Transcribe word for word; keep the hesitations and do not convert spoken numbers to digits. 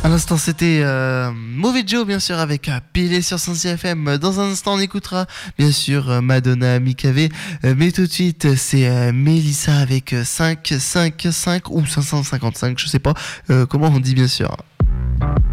À l'instant, c'était euh, Mauvais Joe, bien sûr, avec euh, Pilé sur cent six F M. Dans un instant, on écoutera, bien sûr, euh, Madonna, Mikave. Euh, mais tout de suite, c'est euh, Mélissa avec euh, cinq cinq cinq ou cinq cent cinquante-cinq, je sais pas euh, comment on dit, bien sûr.